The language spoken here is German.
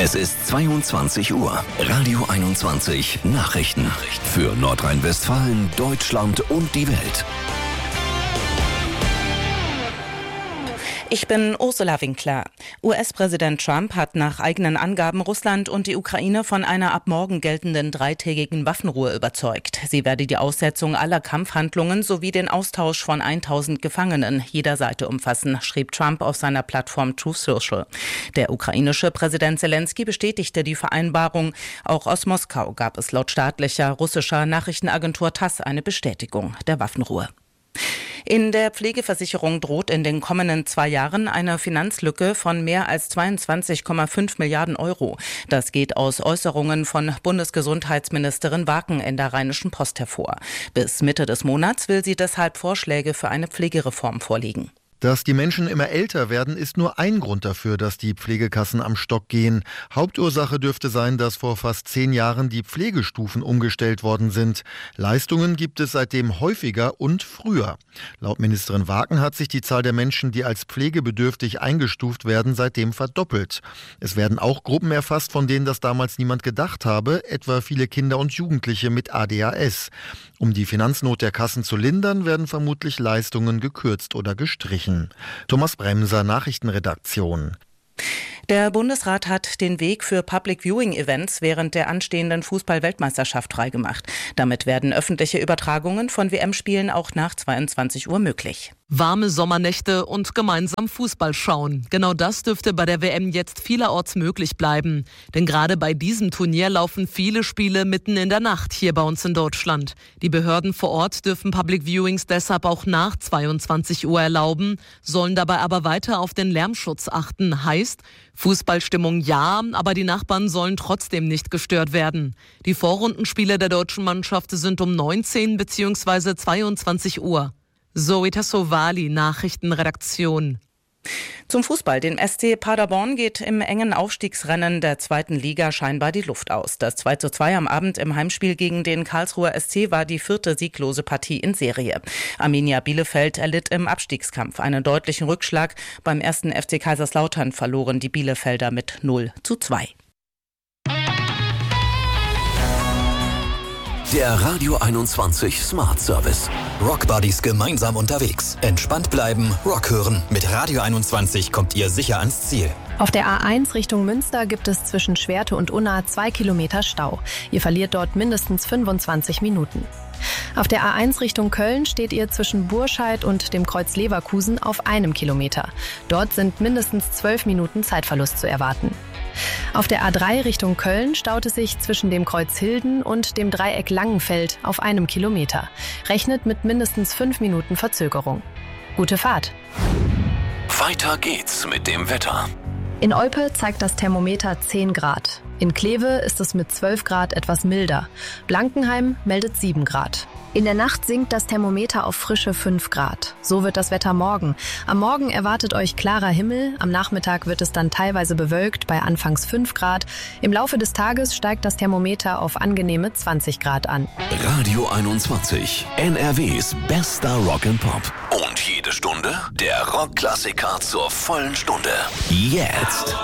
Es ist 22 Uhr. Radio 21 Nachrichten. Für Nordrhein-Westfalen, Deutschland und die Welt. Ich bin Ursula Winkler. US-Präsident Trump hat nach eigenen Angaben Russland und die Ukraine von einer ab morgen geltenden 3-tägigen Waffenruhe überzeugt. Sie werde die Aussetzung aller Kampfhandlungen sowie den Austausch von 1000 Gefangenen jeder Seite umfassen, schrieb Trump auf seiner Plattform Truth Social. Der ukrainische Präsident Zelensky bestätigte die Vereinbarung. Auch aus Moskau gab es laut staatlicher russischer Nachrichtenagentur TASS eine Bestätigung der Waffenruhe. In der Pflegeversicherung droht in den kommenden 2 Jahren eine Finanzlücke von mehr als 22,5 Milliarden Euro. Das geht aus Äußerungen von Bundesgesundheitsministerin Waken in der Rheinischen Post hervor. Bis Mitte des Monats will sie deshalb Vorschläge für eine Pflegereform vorlegen. Dass die Menschen immer älter werden, ist nur ein Grund dafür, dass die Pflegekassen am Stock gehen. Hauptursache dürfte sein, dass vor fast 10 Jahren die Pflegestufen umgestellt worden sind. Leistungen gibt es seitdem häufiger und früher. Laut Ministerin Waken hat sich die Zahl der Menschen, die als pflegebedürftig eingestuft werden, seitdem verdoppelt. Es werden auch Gruppen erfasst, von denen das damals niemand gedacht habe, etwa viele Kinder und Jugendliche mit ADHS. Um die Finanznot der Kassen zu lindern, werden vermutlich Leistungen gekürzt oder gestrichen. Thomas Bremser, Nachrichtenredaktion. Der Bundesrat hat den Weg für Public-Viewing-Events während der anstehenden Fußball-Weltmeisterschaft freigemacht. Damit werden öffentliche Übertragungen von WM-Spielen auch nach 22 Uhr möglich. Warme Sommernächte und gemeinsam Fußball schauen. Genau das dürfte bei der WM jetzt vielerorts möglich bleiben. Denn gerade bei diesem Turnier laufen viele Spiele mitten in der Nacht hier bei uns in Deutschland. Die Behörden vor Ort dürfen Public Viewings deshalb auch nach 22 Uhr erlauben, sollen dabei aber weiter auf den Lärmschutz achten. Heißt, Fußballstimmung ja, aber die Nachbarn sollen trotzdem nicht gestört werden. Die Vorrundenspiele der deutschen Mannschaft sind um 19 bzw. 22 Uhr. Zoe Tassovali, Nachrichtenredaktion. Zum Fußball. Dem SC Paderborn geht im engen Aufstiegsrennen der 2. Liga scheinbar die Luft aus. Das 2:2 am Abend im Heimspiel gegen den Karlsruher SC war die 4. sieglose Partie in Serie. Arminia Bielefeld erlitt im Abstiegskampf einen deutlichen Rückschlag. Beim 1. FC Kaiserslautern verloren die Bielefelder mit 0:2. Der Radio 21 Smart Service. Rockbuddies gemeinsam unterwegs. Entspannt bleiben, Rock hören. Mit Radio 21 kommt ihr sicher ans Ziel. Auf der A1 Richtung Münster gibt es zwischen Schwerte und Unna 2 Kilometer Stau. Ihr verliert dort mindestens 25 Minuten. Auf der A1 Richtung Köln steht ihr zwischen Burscheid und dem Kreuz Leverkusen auf 1 Kilometer. Dort sind mindestens 12 Minuten Zeitverlust zu erwarten. Auf der A3 Richtung Köln staut es sich zwischen dem Kreuz Hilden und dem Dreieck Langenfeld auf 1 Kilometer. Rechnet mit mindestens 5 Minuten Verzögerung. Gute Fahrt! Weiter geht's mit dem Wetter. In Olpe zeigt das Thermometer 10 Grad. In Kleve ist es mit 12 Grad etwas milder. Blankenheim meldet 7 Grad. In der Nacht sinkt das Thermometer auf frische 5 Grad. So wird das Wetter morgen. Am Morgen erwartet euch klarer Himmel. Am Nachmittag wird es dann teilweise bewölkt bei anfangs 5 Grad. Im Laufe des Tages steigt das Thermometer auf angenehme 20 Grad an. Radio 21, NRWs bester Rock and Pop. Und jede Stunde der Rockklassiker zur vollen Stunde. Jetzt.